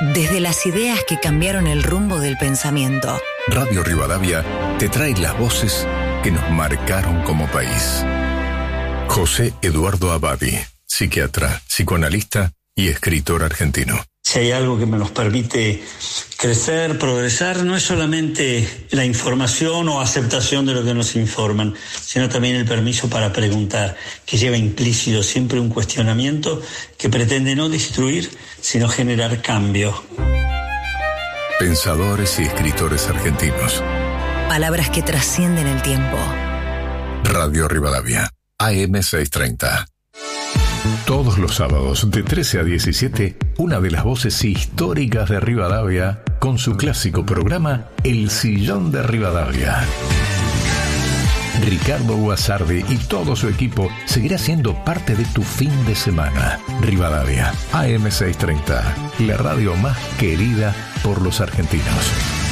Desde las ideas que cambiaron el rumbo del pensamiento. Radio Rivadavia te trae las voces que nos marcaron como país. José Eduardo Abadi, psiquiatra, psicoanalista y escritor argentino. Si hay algo que nos permite crecer, progresar, no es solamente la información o aceptación de lo que nos informan, sino también el permiso para preguntar, que lleva implícito siempre un cuestionamiento que pretende no destruir, sino generar cambio. Pensadores y escritores argentinos. Palabras que trascienden el tiempo. Radio Rivadavia, AM 630. Todos los sábados de 13 a 17, una de las voces históricas de Rivadavia con su clásico programa El Sillón de Rivadavia. Ricardo Guasardi y todo su equipo seguirá siendo parte de tu fin de semana. Rivadavia, AM 630, la radio más querida por los argentinos.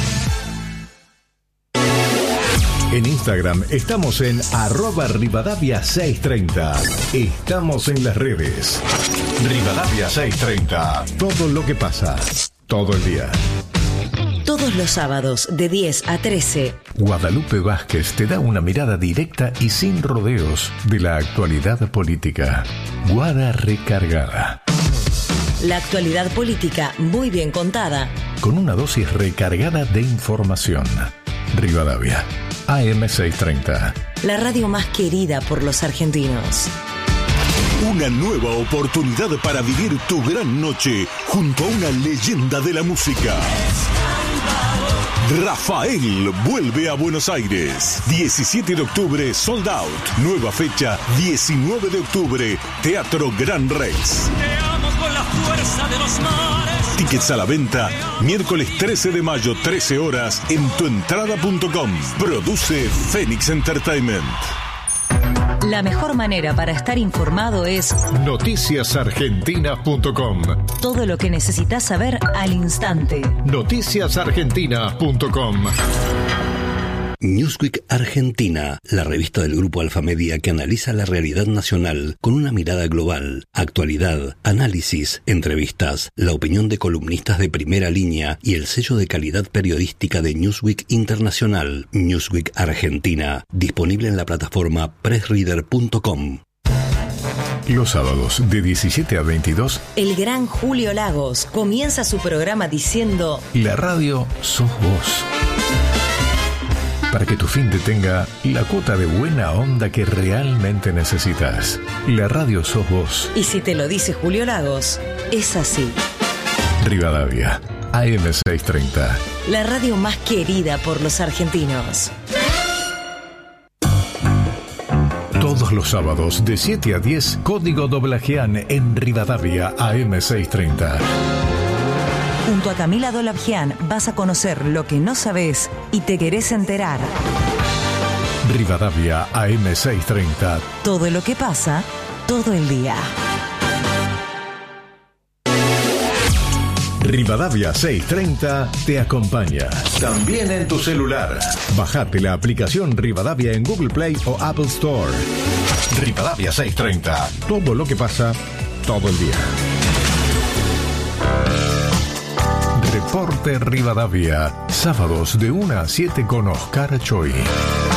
En Instagram estamos en @Rivadavia630. Estamos en las redes. Rivadavia 630. Todo lo que pasa, todo el día. Todos los sábados de 10 a 13. Guadalupe Vázquez te da una mirada directa y sin rodeos de la actualidad política. Guada Recargada. La actualidad política muy bien contada. Con una dosis recargada de información. Rivadavia, AM 630. La radio más querida por los argentinos. Una nueva oportunidad para vivir tu gran noche junto a una leyenda de la música. Rafael vuelve a Buenos Aires. 17 de octubre, sold out. Nueva fecha, 19 de octubre, Teatro Gran Rex. Te amo con la fuerza de los mares. Tickets a la venta, miércoles 13 de mayo, 13 horas, en tuentrada.com. Produce Fénix Entertainment. La mejor manera para estar informado es noticiasargentinas.com. Todo lo que necesitas saber al instante. Noticiasargentinas.com. Newsweek Argentina, la revista del Grupo Alfamedia que analiza la realidad nacional con una mirada global, actualidad, análisis, entrevistas, la opinión de columnistas de primera línea y el sello de calidad periodística de Newsweek Internacional. Newsweek Argentina, disponible en la plataforma pressreader.com. Los sábados de 17 a 22, el gran Julio Lagos comienza su programa diciendo: la radio sos vos. Para que tu fin de tenga la cuota de buena onda que realmente necesitas. La radio sos vos. Y si te lo dice Julio Lagos, es así. Rivadavia, AM 630. La radio más querida por los argentinos. Todos los sábados de 7 a 10, Código Doblajean en Rivadavia, AM 630. Junto a Camila Dolabjian vas a conocer lo que no sabes y te querés enterar. Rivadavia, AM 630. Todo lo que pasa, todo el día. Rivadavia 630 te acompaña. También en tu celular. Bajate la aplicación Rivadavia en Google Play o Apple Store. Rivadavia 630. Todo lo que pasa, todo el día. Reporte Rivadavia. Sábados de 1 a 7 con Oscar Choi.